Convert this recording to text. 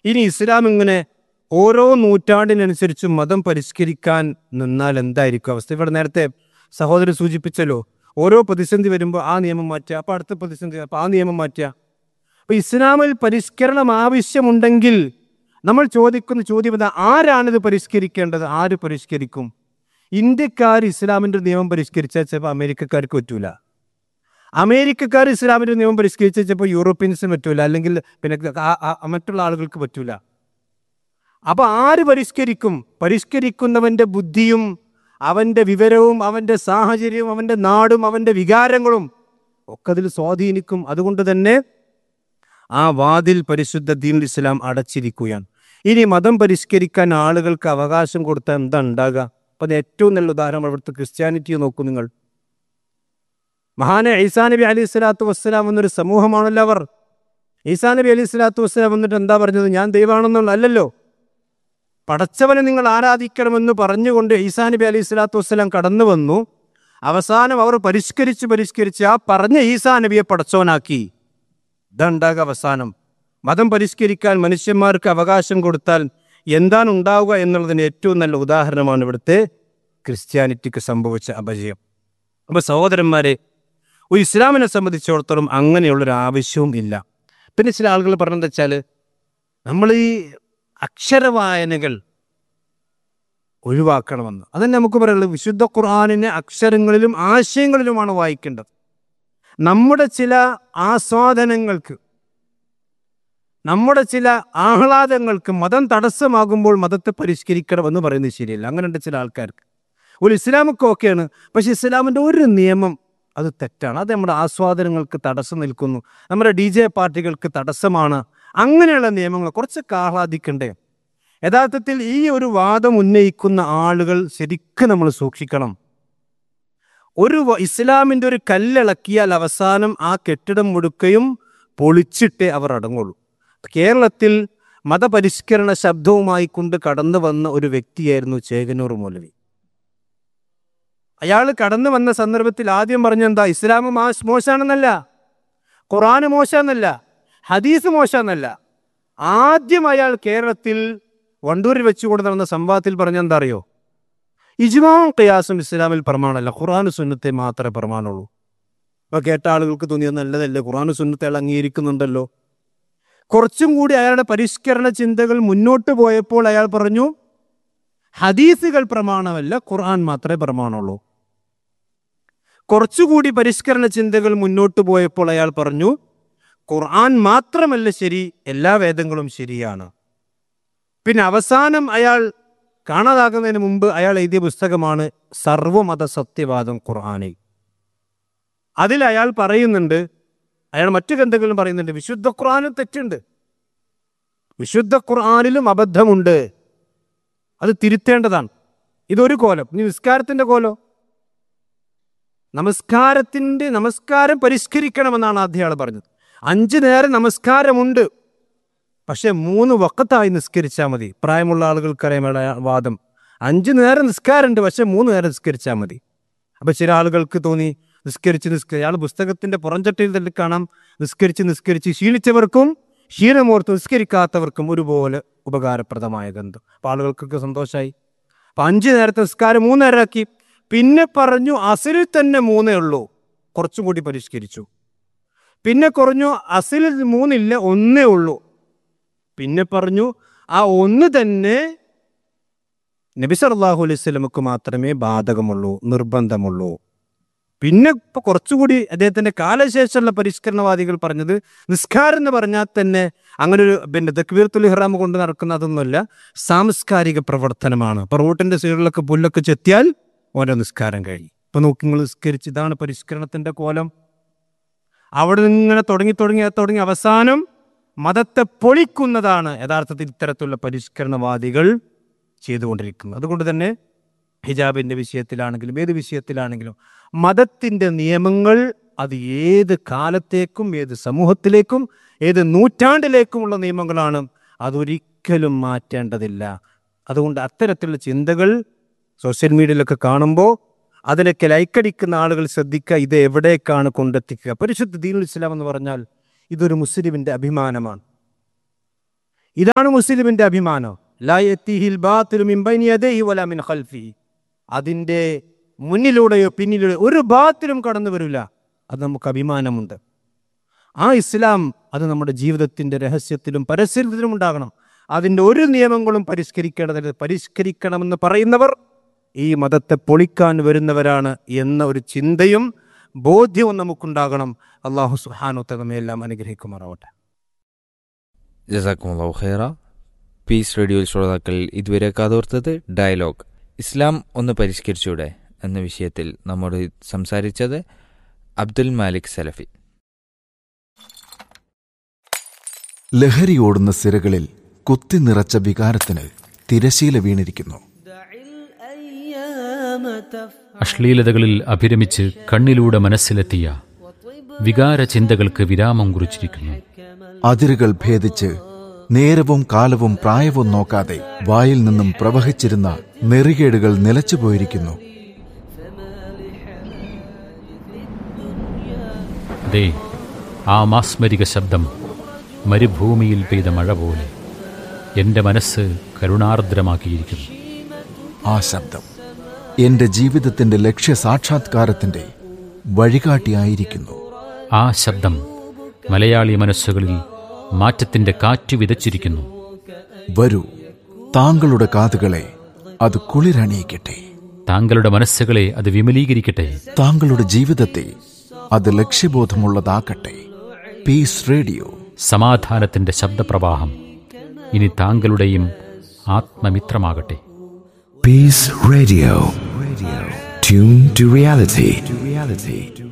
ഇനി ഇസ്ലാം ഇങ്ങനെ ഓരോ നൂറ്റാണ്ടിനനുസരിച്ച് മതം പരിഷ്കരിക്കാൻ നിന്നാൽ എന്തായിരിക്കും അവസ്ഥ? ഇവിടെ നേരത്തെ സഹോദരൻ സൂചിപ്പിച്ചല്ലോ, ഓരോ പ്രതിസന്ധി വരുമ്പോൾ ആ നിയമം മാറ്റുക, അപ്പോൾ അടുത്ത പ്രതിസന്ധി, അപ്പോൾ ആ നിയമം മാറ്റുക. അപ്പോൾ ഇസ്ലാമിൽ പരിഷ്കരണം ആവശ്യമുണ്ടെങ്കിൽ നമ്മൾ ചോദിക്കുന്ന ചോദ്യം എന്താ? ആരാണിത് പരിഷ്കരിക്കേണ്ടത്? ആര് പരിഷ്കരിക്കും? ഇന്ത്യക്കാർ ഇസ്ലാമിൻ്റെ നിയമം പരിഷ്കരിച്ചാൽ ചിലപ്പോൾ അമേരിക്കക്കാർക്ക് പറ്റൂല. അമേരിക്കക്കാർ ഇസ്ലാമിൻ്റെ നിയമം പരിഷ്കരിച്ചാൽ ചിലപ്പോൾ യൂറോപ്യൻസിന് പറ്റൂല, അല്ലെങ്കിൽ പിന്നെ മറ്റുള്ള ആളുകൾക്ക് പറ്റൂല. അപ്പോൾ ആര് പരിഷ്കരിക്കും? പരിഷ്കരിക്കുന്നവൻ്റെ ബുദ്ധിയും അവൻ്റെ വിവരവും അവൻ്റെ സാഹചര്യവും അവൻ്റെ നാടും അവൻ്റെ വികാരങ്ങളും ഒക്കെ അതിൽ സ്വാധീനിക്കും. അതുകൊണ്ട് തന്നെ ആ വാതിൽ പരിശുദ്ധ ദീനുൽ ഇസ്ലാം അടച്ചിരിക്കുകയാണ്. ഇനി മതം പരിഷ്കരിക്കാൻ ആളുകൾക്ക് അവകാശം കൊടുത്താൽ എന്താ ഉണ്ടാകുക? അപ്പം അത് ഏറ്റവും നല്ല ഉദാഹരണം അവിടുത്തെ ക്രിസ്ത്യാനിറ്റി നോക്കൂ നിങ്ങൾ. മഹാനെ ഈസാ നബി അലൈഹി സ്വലാത്തു വസ്സലാം എന്നൊരു സമൂഹമാണല്ലോ അവർ. ഈസാ നബി അലൈഹി സ്വലാത്തു വസ്സലാം വന്നിട്ട് എന്താ പറഞ്ഞത്? ഞാൻ ദൈവമാണെന്നുള്ള അല്ലല്ലോ, പടച്ചവനെ നിങ്ങൾ ആരാധിക്കണമെന്ന് പറഞ്ഞുകൊണ്ട് ഈസാ നബി അലൈഹി സ്വലാത്തു വസ്സലാം കടന്നു വന്നു. അവസാനം അവർ പരിഷ്കരിച്ച് ആ പറഞ്ഞ ഈസാ നബിയെ പടച്ചവനാക്കി. ഇതുണ്ടാകുക അവസാനം. മതം പരിഷ്കരിക്കാൻ മനുഷ്യന്മാർക്ക് അവകാശം കൊടുത്താൽ എന്താണ് ഉണ്ടാവുക എന്നുള്ളതിന് ഏറ്റവും നല്ല ഉദാഹരണമാണ് ഇവിടുത്തെ ക്രിസ്ത്യാനിറ്റിക്ക് സംഭവിച്ച അപജയം. അപ്പോൾ സഹോദരന്മാരെ, ഒരു ഇസ്ലാമിനെ സംബന്ധിച്ചിടത്തോളം അങ്ങനെയുള്ളൊരു ആവശ്യവും ഇല്ല. പിന്നെ ചില ആളുകൾ പറഞ്ഞെന്ന് വെച്ചാൽ നമ്മൾ ഈ അക്ഷരവായനകൾ ഒഴിവാക്കണമെന്ന്. അതന്നെ നമുക്ക് പറയുള്ളത്. വിശുദ്ധ ഖുർആനിനെ അക്ഷരങ്ങളിലും ആശയങ്ങളിലുമാണ് വായിക്കേണ്ടത്. നമ്മുടെ ചില ആസ്വാദനങ്ങൾക്ക്, നമ്മുടെ ചില ആഹ്ലാദങ്ങൾക്ക് മതം തടസ്സമാകുമ്പോൾ മതത്തെ പരിഷ്കരിക്കണമെന്ന് പറയുന്നത് ശരിയല്ല. അങ്ങനെയുണ്ട് ചില ആൾക്കാർക്ക്. ഒരു ഇസ്ലാമൊക്കെ ഓക്കെയാണ്, പക്ഷെ ഇസ്ലാമിൻ്റെ ഒരു നിയമം അത് തെറ്റാണ്. അത് നമ്മുടെ ആസ്വാദനങ്ങൾക്ക് തടസ്സം നിൽക്കുന്നു, നമ്മുടെ DJ പാർട്ടികൾക്ക് തടസ്സമാണ്. അങ്ങനെയുള്ള നിയമങ്ങൾ കുറച്ചൊക്കെ ആഹ്ലാദിക്കണ്ടേ? യഥാർത്ഥത്തിൽ ഈ ഒരു വാദം ഉന്നയിക്കുന്ന ആളുകൾ ശരിക്കും നമ്മൾ സൂക്ഷിക്കണം. ഇസ്ലാമിൻ്റെ ഒരു കല്ലിളക്കിയാൽ അവസാനം ആ കെട്ടിടം മുടുക്കയും പൊളിച്ചിട്ടേ അവർ അടങ്ങുള്ളൂ. കേരളത്തിൽ മതപരിഷ്കരണ ശബ്ദവുമായി കൊണ്ട് കടന്നു വന്ന ഒരു വ്യക്തിയായിരുന്നു ചേകനൂർ മൗലവി. അയാൾ കടന്നു വന്ന സന്ദർഭത്തിൽ ആദ്യം പറഞ്ഞെന്താ? ഇസ്ലാം മോശമാണെന്നല്ല, ഖുർആന് മോശമെന്നല്ല, ഹദീസ് മോശമെന്നല്ല. ആദ്യം അയാൾ കേരളത്തിൽ വണ്ടൂരിൽ വെച്ചുകൊണ്ട് നടന്ന സംവാദത്തിൽ പറഞ്ഞെന്താ അറിയോ? ഇജ്മാഉം ഖിയാസും ഇസ്ലാമിൽ പ്രമാണമല്ല, ഖുർആന് സുന്നത്തെ മാത്രമേ പ്രമാണമുള്ളൂ. അപ്പോൾ കേട്ട ആളുകൾക്ക് തോന്നിയത് നല്ലതല്ലേ, ഖുർആന് സുന്നത്തെ അയാൾ അംഗീകരിക്കുന്നുണ്ടല്ലോ. കുറച്ചും കൂടി അയാളുടെ പരിഷ്കരണ ചിന്തകൾ മുന്നോട്ട് പോയപ്പോൾ അയാൾ പറഞ്ഞു, ഹദീസുകൾ പ്രമാണമല്ല, ഖുർആൻ മാത്രമേ പ്രമാണമുള്ളൂ. കുറച്ചുകൂടി പരിഷ്കരണ ചിന്തകൾ മുന്നോട്ട് പോയപ്പോൾ അയാൾ പറഞ്ഞു, ഖുർആൻ മാത്രമല്ല ശരി, എല്ലാ വേദങ്ങളും ശരിയാണ്. പിന്നെ അവസാനം അയാൾ കാണാതാകുന്നതിന് മുമ്പ് അയാൾ എഴുതിയ പുസ്തകമാണ് സർവമത സത്യവാദം ഖുർആനിൽ. അതിൽ അയാൾ പറയുന്നുണ്ട്, അയാൾ മറ്റു ഗ്രന്ഥങ്ങളിലും പറയുന്നുണ്ട്, വിശുദ്ധ ഖുർആനിലും തെറ്റുണ്ട്, വിശുദ്ധ ഖുർആനിലും അബദ്ധമുണ്ട്, അത് തിരുത്തേണ്ടതാണ്. ഇതൊരു കോലം. ഇനി നിസ്കാരത്തിൻ്റെ കോലോ? നമസ്കാരം പരിഷ്കരിക്കണമെന്നാണ് ആദ്യം ആൾ പറഞ്ഞത്. 5 നേരം നമസ്കാരമുണ്ട്, പക്ഷെ 3 വഖത്തായി നിസ്കരിച്ചാൽ മതി. പ്രായമുള്ള ആളുകൾക്കറിയാം വാദം. 5 നേരം നിസ്കാരമുണ്ട്, പക്ഷെ 3 നേരം നിസ്കരിച്ചാൽ മതി. അപ്പം ചില ആളുകൾക്ക് തോന്നി നിസ്കരിച്ച് അയാൾ പുസ്തകത്തിൻ്റെ പുറംചട്ടയിൽ തന്നെ കാണാം, നിസ്കരിച്ച് ക്ഷീണിച്ചവർക്കും ക്ഷീണമോർത്ത് നിസ്കരിക്കാത്തവർക്കും ഒരുപോലെ ഉപകാരപ്രദമായ ഗ്രന്ഥം. അപ്പോൾ ആളുകൾക്കൊക്കെ സന്തോഷമായി. അപ്പം 5 നേരത്തെ നിസ്കാരം 3 നേരമാക്കി. പിന്നെ പറഞ്ഞു അസിലിൽ തന്നെ 3 ഉള്ളൂ, കുറച്ചും കൂടി പരിഷ്കരിച്ചു. പിന്നെ കുറഞ്ഞു അസിലിൽ 3 ഇല്ല, 1 ഉള്ളൂ. പിന്നെ പറഞ്ഞു ആ 1 തന്നെ നബി സല്ലല്ലാഹു അലൈഹി വസല്ലമക്ക് മാത്രമേ ബാധകമുള്ളൂ, നിർബന്ധമുള്ളൂ. പിന്നെ ഇപ്പോൾ കുറച്ചുകൂടി അദ്ദേഹത്തിൻ്റെ കാലശേഷമുള്ള പരിഷ്കരണവാദികൾ പറഞ്ഞത് നിസ്കാരം എന്ന് പറഞ്ഞാൽ തന്നെ അങ്ങനെ ഒരു തക്ബീറത്തുൽ ഇഹ്റാം കൊണ്ട് നടക്കുന്ന അതൊന്നുമല്ല, സാംസ്കാരിക പ്രവർത്തനമാണ്. അപ്പോൾ റോട്ടിൻ്റെ സൈഡിലൊക്കെ പുല്ലൊക്കെ ചെത്തിയാൽ ഓരോ നിസ്കാരം കഴിഞ്ഞു. ഇപ്പോൾ നോക്കി നിങ്ങൾ നിസ്കരിച്ച്, ഇതാണ് പരിഷ്കരണത്തിൻ്റെ കോലം. അവിടെ നിന്ന് തുടങ്ങി അവസാനം മതത്തെ പൊളിക്കുന്നതാണ് യഥാർത്ഥത്തിൽ ഇത്തരത്തിലുള്ള പരിഷ്കരണവാദികൾ ചെയ്തുകൊണ്ടിരിക്കുന്നത്. അതുകൊണ്ട് തന്നെ ഹിജാബിൻ്റെ വിഷയത്തിലാണെങ്കിലും ഏത് വിഷയത്തിലാണെങ്കിലും മതത്തിൻ്റെ നിയമങ്ങൾ അത് ഏത് കാലത്തേക്കും ഏത് സമൂഹത്തിലേക്കും ഏത് നൂറ്റാണ്ടിലേക്കുമുള്ള നിയമങ്ങളാണ്, അതൊരിക്കലും മാറ്റേണ്ടതില്ല. അതുകൊണ്ട് അത്തരത്തിലുള്ള ചിന്തകൾ സോഷ്യൽ മീഡിയയിലൊക്കെ കാണുമ്പോൾ അതിലൊക്കെ ലൈക്കടിക്കുന്ന ആളുകൾ ശ്രദ്ധിക്കുക, ഇത് എവിടേക്കാണ് കൊണ്ടെത്തിക്കുക. പരിശുദ്ധ ദീനുൽ ഇസ്ലാം എന്ന് പറഞ്ഞാൽ ഇതൊരു മുസ്ലിമിൻ്റെ അഭിമാനമാണ്. ഇതാണ് മുസ്ലിമിന്റെ അഭിമാനം. ലാ യഅ്തിഹിൽ ബാത്തിലു മിൻ ബൈനി യദൈഹി വലാ മിൻ ഖൽഫിഹി. അതിൻ്റെ മുന്നിലൂടെയോ പിന്നിലൂടെയോ ഒരു ബാത്തിലും കടന്നു വരില്ല. അത് നമുക്ക് അഭിമാനമുണ്ട്. ആ ഇസ്ലാം അത് നമ്മുടെ ജീവിതത്തിൻ്റെ രഹസ്യത്തിലും പരസ്യത്തിലും ഉണ്ടാകണം. അതിൻ്റെ ഒരു നിയമങ്ങളും പരിഷ്കരിക്കണമെന്ന് പറയുന്നവർ ഈ മതത്തെ പൊളിക്കാൻ വരുന്നവരാണ് എന്ന ഒരു ചിന്തയും ബോധ്യവും നമുക്കുണ്ടാകണം. അല്ലാഹു സുബ്ഹാനഹു വ തആല നമ്മെല്ലാം അനുഗ്രഹിക്കുമാറാവട്ടെ. ജസാക്കുമുല്ലാഹു ഖൈറ. പീസ് റേഡിയോയിൽ ശ്രോതാക്കൾ ഇതുവരെ കാതോർത്തത് ഡയലോഗ് ഇസ്ലാം ഒന്ന് പരിഷ്കരിച്ചൂടെ എന്ന വിഷയത്തിൽ നമ്മോട് സംസാരിച്ചത് അബ്ദുൽ മാലിക് സലഫി. ലഹരിയോടുന്ന സിരകളിൽ കുത്തി നിറച്ച വികാരത്തിന് തിരശീല വീണിരിക്കുന്നു. അശ്ലീലതകളിൽ അഭിരമിച്ച് കണ്ണിലൂടെ മനസ്സിലെത്തിയ വികാര ചിന്തകൾക്ക് വിരാമം കുറിച്ചിരിക്കുന്നു. അതിരുകൾ ഭേദിച്ച് നേരവും കാലവും പ്രായവും നോക്കാതെ വായിൽ നിന്നും പ്രവഹിച്ചിരുന്ന നെറികേടുകൾ നിലച്ചുപോയിരിക്കുന്നു. ദേ, ആ മാസ്മരിക ശബ്ദം മരുഭൂമിയിൽ പെയ്ത മഴ പോലെ എൻ്റെ മനസ്സ് കരുണാർദ്രമാക്കിയിരിക്കുന്നു. ആ ശബ്ദം എന്റെ ജീവിതത്തിന്റെ ലക്ഷ്യസാക്ഷാത്കാരത്തിന്റെ വഴികാട്ടിയായിരിക്കുന്നു. ആ ശബ്ദം മലയാളി മനസ്സുകളിൽ മാറ്റത്തിന്റെ കാറ്റ് വിതച്ചിരിക്കുന്നു. വരൂ, താങ്കളുടെ കാതുകളെ അത് കുളിരണിയിക്കട്ടെ. താങ്കളുടെ മനസ്സുകളെ അത് വിമലീകരിക്കട്ടെ. താങ്കളുടെ ജീവിതത്തെ അത് ലക്ഷ്യബോധമുള്ളതാക്കട്ടെ. പീസ് റേഡിയോ, സമാധാനത്തിന്റെ ശബ്ദപ്രവാഹം ഇനി താങ്കളുടെയും ആത്മമിത്രമാകട്ടെ. Peace Radio. Tune to reality.